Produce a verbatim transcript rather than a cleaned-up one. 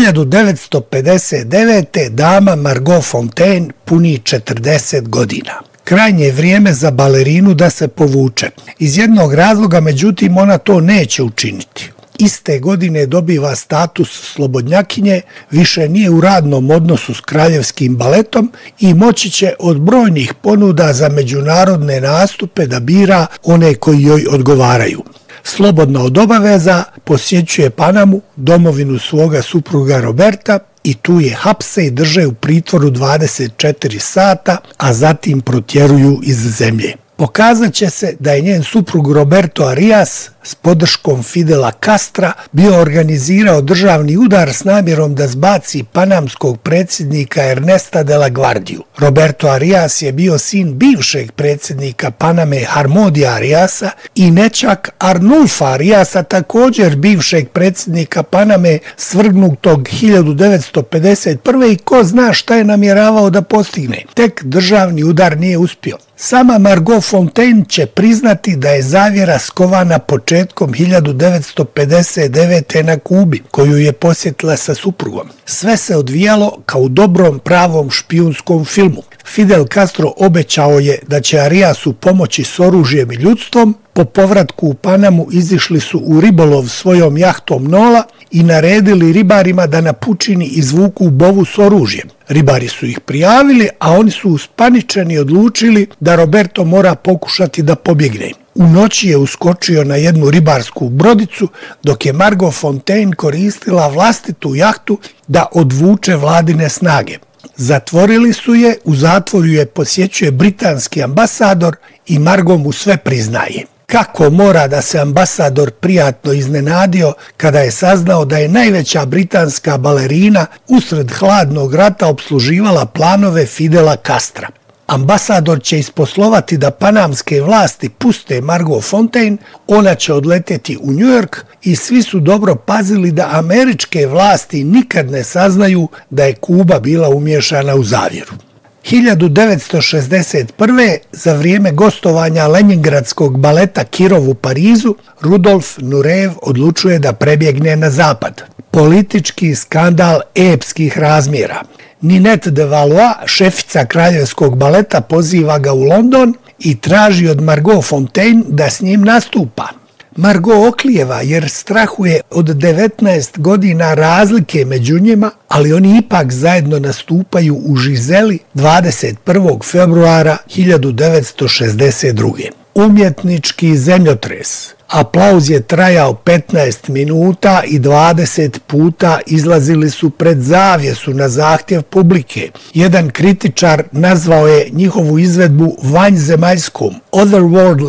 hiljadu devetsto pedeset devete. dama Margot Fonteyn puni četrdeset godina. Krajnje je vrijeme za balerinu da se povuče. Iz jednog razloga, međutim, ona to neće učiniti. Iste godine dobiva status slobodnjakinje, više nije u radnom odnosu s kraljevskim baletom i moći će od brojnih ponuda za međunarodne nastupe da bira one koji joj odgovaraju. Slobodna od obaveza posjećuje Panamu, domovinu svoga supruga Roberta, i tu je hapse i drže u pritvoru dvadeset četiri sata, a zatim protjeruju iz zemlje. Pokazat će se da je njen suprug Roberto Arias s podrškom Fidela Castra bio organizirao državni udar s namjerom da zbaci panamskog predsjednika Ernesta de la Guardiju. Roberto Arias je bio sin bivšeg predsjednika Paname Harmodija Ariasa i nećak Arnulfa Ariasa, također bivšeg predsjednika Paname svrgnutog hiljadu devetsto pedeset prve. i ko zna šta je namjeravao da postigne. Tek državni udar nije uspio. Sama Margot Fonteyn će priznati da je zavjera skovana početkom hiljadu devetsto pedeset devete. na Kubi, koju je posjetila sa suprugom. Sve se odvijalo kao u dobrom pravom špijunskom filmu. Fidel Castro obećao je da će Ariasu pomoći s oružjem i ljudstvom. Po povratku u Panamu izišli su u ribolov svojom jahtom Nola i naredili ribarima da na pučini izvuku bovu s oružjem. Ribari su ih prijavili, a oni su uspaničeni odlučili da Roberto mora pokušati da pobjegne. U noći je uskočio na jednu ribarsku brodicu, dok je Margot Fonteyn koristila vlastitu jahtu da odvuče vladine snage. Zatvorili su je, u zatvoru je posjećuje britanski ambasador i Margot mu sve priznaje. Kako mora da se ambasador prijatno iznenadio kada je saznao da je najveća britanska balerina usred hladnog rata obsluživala planove Fidela Castra. Ambasador će isposlovati da panamske vlasti puste Margot Fonteyn, ona će odleteti u New York i svi su dobro pazili da američke vlasti nikad ne saznaju da je Kuba bila umiješana u zavjeru. hiljadu devetsto šezdeset prve. za vrijeme gostovanja Leningradskog baleta Kirov u Parizu, Rudolf Nurejev odlučuje da prebjegne na zapad. Politički skandal epskih razmjera. Ninette de Valois, šefica kraljevskog baleta, poziva ga u London i traži od Margot Fonteyn da s njim nastupa. Margot oklijeva jer strahuje od devetnaest godina razlike među njima, ali oni ipak zajedno nastupaju u Žizeli dvadeset prvog februara hiljadu devetsto šezdeset druge. Umjetnički zemljotres. Aplauz je trajao petnaest minuta i dvadeset puta izlazili su pred zavjesu na zahtjev publike. Jedan kritičar nazvao je njihovu izvedbu vanjzemaljskom, otherworldly.